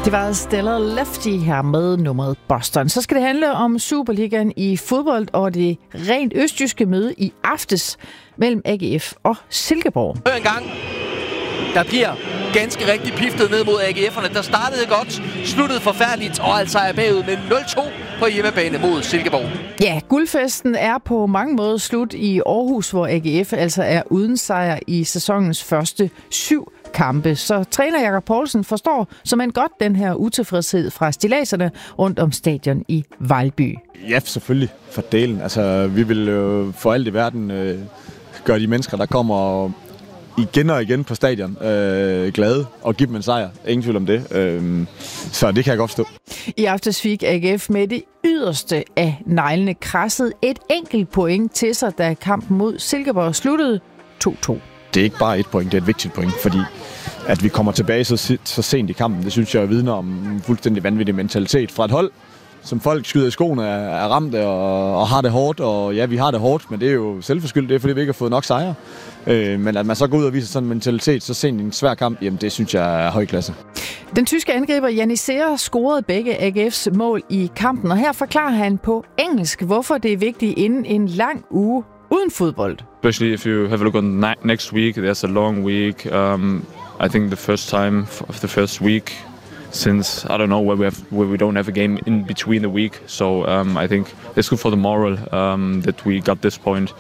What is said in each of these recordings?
Det var Stellar Lefty her med nummeret Boston. Så skal det handle om Superligaen i fodbold og det rent østjyske møde i aftes mellem AGF og Silkeborg. Hør en gang, der bliver ganske rigtig piftet ned mod AGF'erne. Der startede godt, sluttede forfærdeligt og altså er bagud med 0-2 på hjemmebane mod Silkeborg. Ja, guldfesten er på mange måder slut i Aarhus, hvor AGF altså er uden sejr i sæsonens første 7 kampe. Så træner Jakob Poulsen forstår som en godt den her utilfredshed fra stilladserne rundt om stadion i Vejlby. Ja, selvfølgelig. For delen. Altså, vi vil jo for alt i verden gøre de mennesker, der kommer igen og igen på stadion glade og give dem en sejr. Ingen tvivl om det. Så det kan jeg godt forstå. I aftes fik AGF med det yderste af neglene krasset et enkelt point til sig, da kampen mod Silkeborg sluttede 2-2. Det er ikke bare et point, det er et vigtigt point, fordi at vi kommer tilbage så sent i kampen, det synes jeg vidner om en fuldstændig vanvittig mentalitet fra et hold, som folk skyder i skoene, er ramte og har det hårdt, og ja, vi har det hårdt, men det er jo selvforskyldt, det er fordi vi ikke har fået nok sejre. Men at man så går ud og viser sådan en mentalitet så sent i en svær kamp, jamen det synes jeg er højklasse. Den tyske angriber Janissere scorede begge AGF's mål i kampen, og her forklarer han på engelsk, hvorfor det er vigtigt inden en lang uge uden fodbold. Especially if you have a look on next week, there's a long week. I think the first time of the first week since I don't know where we don't have a game in between the week. So I think it's good for the moral that we got this point.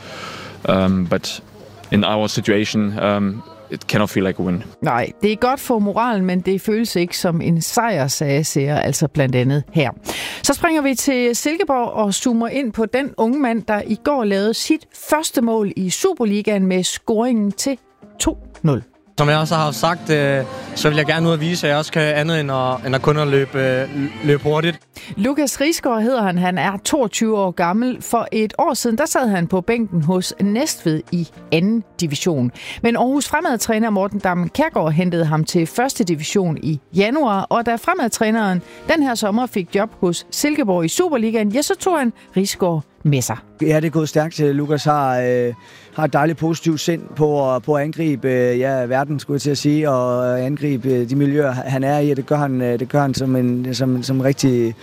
But in our situation, it cannot feel like a win. Nej, det er godt for moralen, men det føles ikke som en sejr, sagde Seer, altså blandt andet her. Så springer vi til Silkeborg og zoomer ind på den unge mand, der i går lavede sit første mål i Superligaen med scoringen til 2-0. Som jeg også har sagt, så vil jeg gerne ud at vise, at jeg også kan andet end at kun at løbe hurtigt. Lukas Risgaard hedder han. Han er 22 år gammel. For et år siden, der sad han på bænken hos Næstved i 2. division. Men Aarhus Fremad-træner Morten Damm Kjærgaard hentede ham til 1. division i januar. Og da Fremad-træneren den her sommer fik job hos Silkeborg i Superligaen, ja, så tog han Risgaard med sig. Ja, det er gået stærkt. Lukas har et dejligt positivt sind på at angribe verden, skulle jeg til at sige, og angribe de miljøer, han er i, og det gør han som rigtig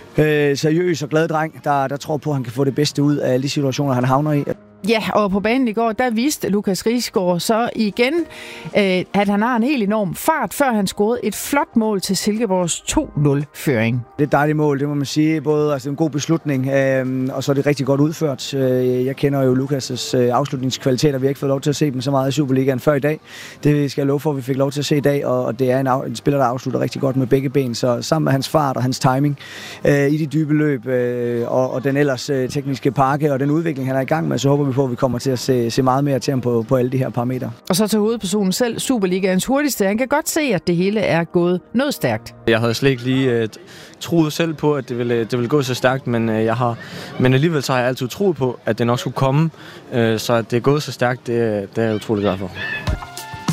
seriøs og glad dreng, der tror på, at han kan få det bedste ud af alle de situationer, han havner i. Ja, og på banen i går, der viste Lukas Risgaard så igen, at han har en helt enorm fart, før han scorede et flot mål til Silkeborgs 2-0-føring. Det er et dejligt mål, det må man sige. Både altså en god beslutning, og så er det rigtig godt udført. Jeg kender jo Lukas' afslutningskvaliteter. Vi har ikke fået lov til at se dem så meget i Superligaen før i dag. Det skal jeg love for, at vi fik lov til at se i dag, og det er en spiller, der afslutter rigtig godt med begge ben. Så sammen med hans fart og hans timing i de dybe løb, og den ellers tekniske pakke og den udvikling, han er i gang med, så håber vi på, at vi kommer til at se meget mere til ham på alle de her parametre. Og så til hovedpersonen selv, Superligaens hurtigste. Han kan godt se, at det hele er gået noget stærkt. Jeg havde slet ikke lige troet selv på, at det ville gå så stærkt, men alligevel så har jeg altid troet på, at det nok skulle komme. Så at det er gået så stærkt, det er jeg utrolig glad for.